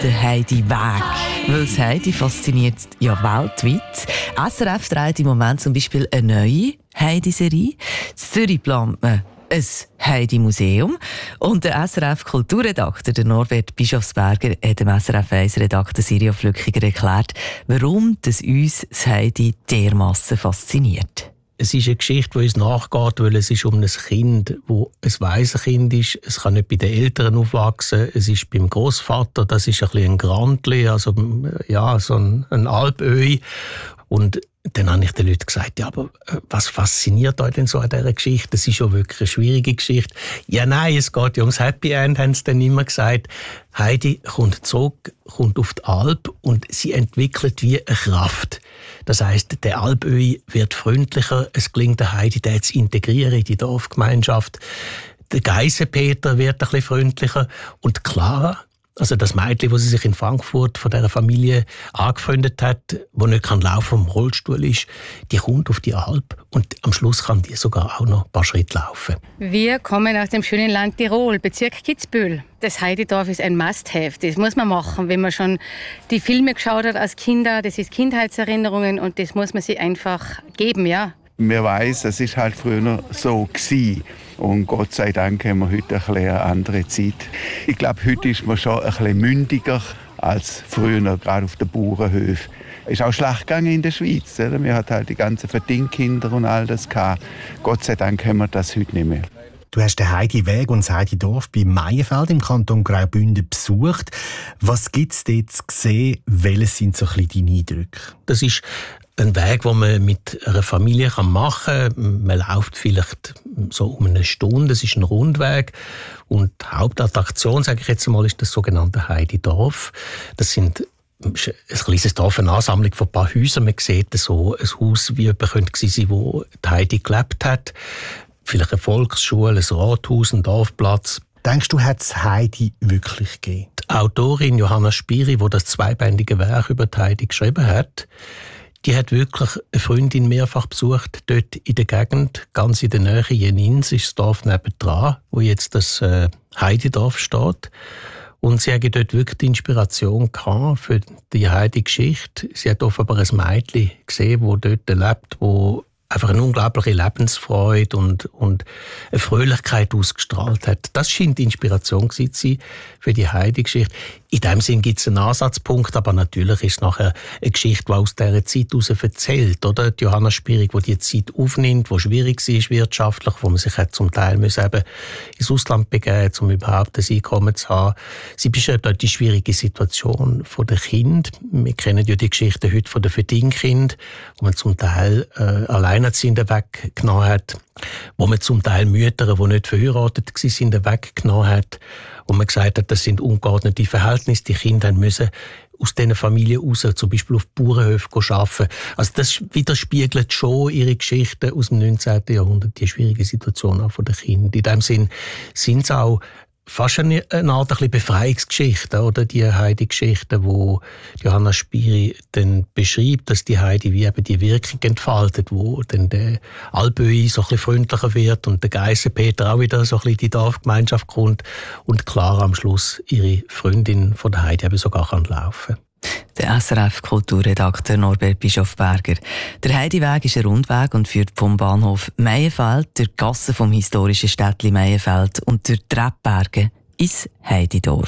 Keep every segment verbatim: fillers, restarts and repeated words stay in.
der Heidi-Weg. Weil das Heidi fasziniert ja weltweit. S R F dreht im Moment zum Beispiel eine neue Heidi-Serie. In Zürich plant man ein Heidi-Museum. Und der S R F-Kulturredakteur der Norbert Bischofsberger hat dem S R F eins-Redakteur Sirio Flückiger erklärt, warum das uns das Heidi dermassen fasziniert. Es ist eine Geschichte, die uns nachgeht, weil es ist um ein Kind, das ein Waisenkind ist. Es kann nicht bei den Eltern aufwachsen. Es ist beim Großvater, das ist ein bisschen ein Grantli, also ja, so ein, ein Alpöhi. Und dann habe ich den Leuten gesagt, ja, aber was fasziniert euch denn so an dieser Geschichte? Das ist ja wirklich eine schwierige Geschichte. Ja, nein, es geht ja ums Happy End, haben sie dann immer gesagt. Heidi kommt zurück, kommt auf die Alp und sie entwickelt wie eine Kraft. Das heisst, der Alpöhi wird freundlicher, es gelingt der Heidi, den zu integrieren in die Dorfgemeinschaft. Der Geisenpeter wird ein bisschen freundlicher und Clara, also das Mädchen, das sie sich in Frankfurt von dieser Familie angefreundet hat, die nicht laufen kann, vom Rollstuhl ist, die kommt auf die Alp und am Schluss kann die sogar auch noch ein paar Schritte laufen. Wir kommen aus dem schönen Land Tirol, Bezirk Kitzbühel. Das Heididorf ist ein Must-have. Das muss man machen, wenn man schon die Filme geschaut hat als Kinder. Das ist Kindheitserinnerungen und das muss man sich einfach geben, ja. Man weiss, es war halt früher so gewesen. Und Gott sei Dank haben wir heute ein bisschen eine andere Zeit. Ich glaube, heute ist man schon ein bisschen mündiger als früher, gerade auf den Bauernhöfen. Es ist auch schlecht gegangen in der Schweiz. Oder? Wir hatten halt die ganzen Verdingkinder und all das gehabt. Gott sei Dank haben wir das heute nicht mehr. Du hast den Heidi-Weg und das Heidi-Dorf bei Meienfeld im Kanton Graubünden besucht. Was gibt es dort zu sehen? Welche sind so ein bisschen deine Eindrücke? Das ist ein Weg, den man mit einer Familie machen kann. Man läuft vielleicht so um eine Stunde. Das ist ein Rundweg. Und die Hauptattraktion, sage ich jetzt mal, ist das sogenannte Heidi-Dorf. Das sind ein kleines Dorf, eine Ansammlung von ein paar Häusern. Man sieht so ein Haus, wie jemand könnte sein, wo die Heidi gelebt hat. Vielleicht eine Volksschule, ein Rathaus, ein Dorfplatz. Denkst du, hat es Heidi wirklich gegeben? Die Autorin Johanna Spiri, die das zweibändige Werk über die Heidi geschrieben hat, die hat wirklich eine Freundin mehrfach besucht, dort in der Gegend, ganz in der Nähe, Jenins ist das Dorf nebendran, wo jetzt das äh, Heididorf steht. Und sie hatte dort wirklich die Inspiration gehabt für die Heidi-Geschichte. Sie hat offenbar ein Mädchen gesehen, das dort lebt, wo einfach eine unglaubliche Lebensfreude und, und eine Fröhlichkeit ausgestrahlt hat. Das scheint die Inspiration zu sein für die Heidi-Geschichte. In dem Sinn gibt es einen Ansatzpunkt, aber natürlich ist es nachher eine Geschichte, die aus dieser Zeit heraus erzählt. Oder? Die Johanna Spierig, die die Zeit aufnimmt, die schwierig war wirtschaftlich, wo man sich zum Teil müssen eben ins Ausland begeben musste, um überhaupt ein Einkommen zu haben. Sie beschreibt dort die schwierige Situation der Kinder. Wir kennen ja die Geschichte heute von den Verdingkindern, wo man zum Teil äh, Alleinerziehende weggenommen hat, wo man zum Teil Mütter, die nicht verheiratet waren, weggenommen hat. Und man gesagt hat, das sind ungeordnete Verhältnisse. Die Kinder müssen aus diesen Familien raus, zum Beispiel auf Bauernhöfen arbeiten. Also das widerspiegelt schon ihre Geschichte aus dem neunzehnten Jahrhundert, die schwierige Situation auch von den Kindern. In dem Sinn sind es auch fast eine, eine Art ein Befreiungsgeschichte, oder? Die Heidi-Geschichte, wo Johanna Spiri dann beschreibt, dass die Heidi wie eben die Wirkung entfaltet, wo dann der Alpöhi so ein bisschen freundlicher wird und der Geisenpeter auch wieder so ein bisschen in die Dorfgemeinschaft kommt und Clara am Schluss ihre Freundin von der Heidi eben sogar kann laufen. Der S R F-Kulturredakteur Norbert Bischofberger. Der Heidi-Weg ist ein Rundweg und führt vom Bahnhof Meienfeld durch die Gassen vom historischen Städtli Meienfeld und durch die Rebberge ins Heididorf.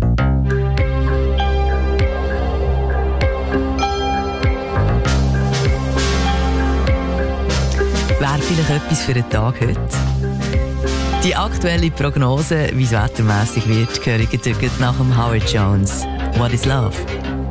Wäre vielleicht etwas für den Tag heute? Die aktuelle Prognose, wie es wettermässig wird, hören nach dem Howard Jones. What is Love?